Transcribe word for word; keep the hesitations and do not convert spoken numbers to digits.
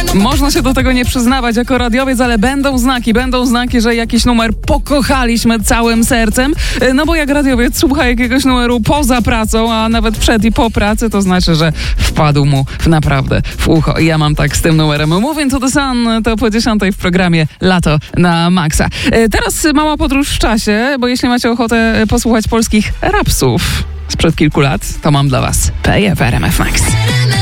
Można się do tego nie przyznawać jako radiowiec, ale będą znaki, będą znaki, że jakiś numer pokochaliśmy całym sercem. No bo jak radiowiec słucha jakiegoś numeru poza pracą, a nawet przed i po pracy, to znaczy, że wpadł mu w naprawdę w ucho. I ja mam tak z tym numerem. Moving to the Sun to po dziesiątej w programie Lato na Maxa. Teraz mała podróż w czasie, bo jeśli macie ochotę posłuchać polskich rapsów sprzed kilku lat, to mam dla was P F R M F Max.